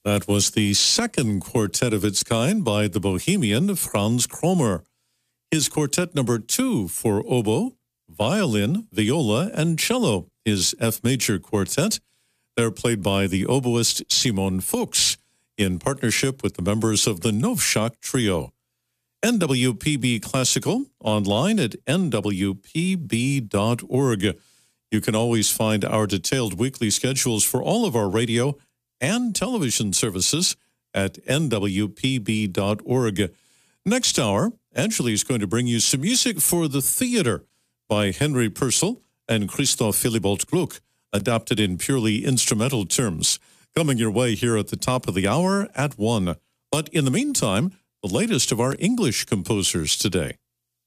That was the second quartet of its kind by the Bohemian Franz Kromer. His quartet number 2 for oboe, violin, viola, and cello, his F major quartet. They're played by the oboist Simon Fuchs in partnership with the members of the Novschak Trio. NWPB Classical, online at nwpb.org. You can always find our detailed weekly schedules for all of our radio and television services at nwpb.org. Next hour, Angeli is going to bring you some music for the theater by Henry Purcell and Christoph Philibold Gluck, adapted in purely instrumental terms. Coming your way here at the top of the hour at 1. But in the meantime, the latest of our English composers today.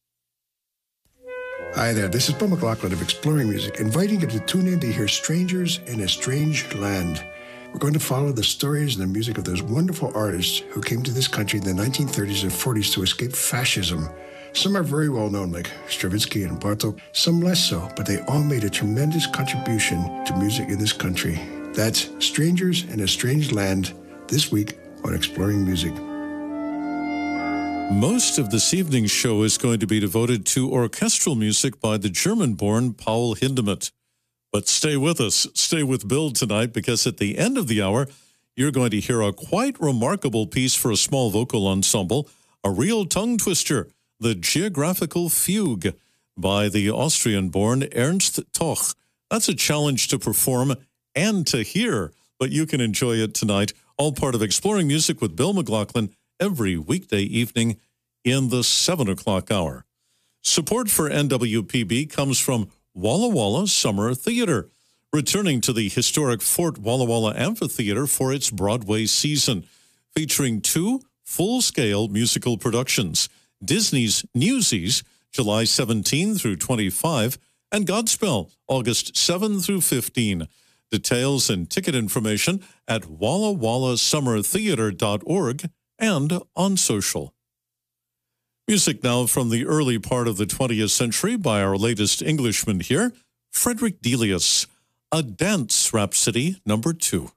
Hi there, this is Bill McLaughlin of Exploring Music, inviting you to tune in to hear Strangers in a Strange Land. We're going to follow the stories and the music of those wonderful artists who came to this country in the 1930s and 40s to escape fascism. Some are very well known, like Stravinsky and Bartók, some less so, but they all made a tremendous contribution to music in this country. That's Strangers in a Strange Land, this week on Exploring Music. Most of this evening's show is going to be devoted to orchestral music by the German-born Paul Hindemith. But stay with us, stay with Bill tonight, because at the end of the hour, you're going to hear a quite remarkable piece for a small vocal ensemble, a real tongue twister, the Geographical Fugue by the Austrian-born Ernst Toch. That's a challenge to perform and to hear, but you can enjoy it tonight, all part of Exploring Music with Bill McLaughlin, every weekday evening in the 7 o'clock hour. Support for NWPB comes from Walla Walla Summer Theater, returning to the historic Fort Walla Walla Amphitheater for its Broadway season, featuring 2 full-scale musical productions, Disney's Newsies, July 17 through 25, and Godspell, August 7 through 15. Details and ticket information at wallawallasummertheater.org and on social. Music now from the early part of the 20th century by our latest Englishman here, Frederick Delius, A Dance Rhapsody number 2.